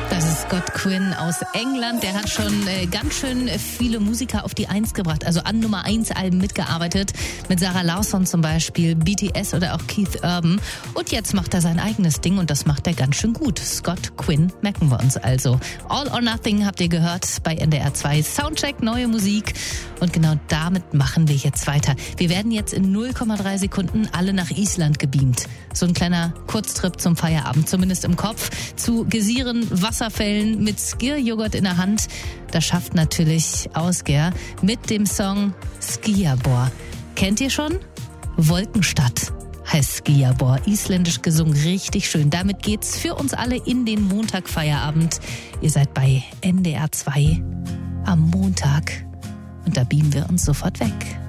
Das ist Scott Quinn aus England. Der hat schon ganz schön viele Musiker auf die 1 gebracht, also an Nummer 1 Alben mitgearbeitet. Mit Sarah Larsson zum Beispiel, BTS oder auch Keith Urban. Und jetzt macht er sein eigenes Ding und das macht er ganz schön gut. Scott Quinn merken wir uns also. All or Nothing habt ihr gehört bei NDR 2. Soundcheck, neue Musik. Und genau damit machen wir jetzt weiter. Wir werden jetzt in 0,3 Sekunden alle nach Island gebeamt. So ein kleiner Kurztrip zum Feierabend, zumindest im Kopf. Zu Gesiren, Wasserfällen mit Skir-Joghurt in der Hand. Das schafft natürlich Ausger mit dem Song Skíabor. Kennt ihr schon? Wolkenstadt heißt Skíabor. Isländisch gesungen, richtig schön. Damit geht's für uns alle in den Montagfeierabend. Ihr seid bei NDR 2 am Montag und da beamen wir uns sofort weg.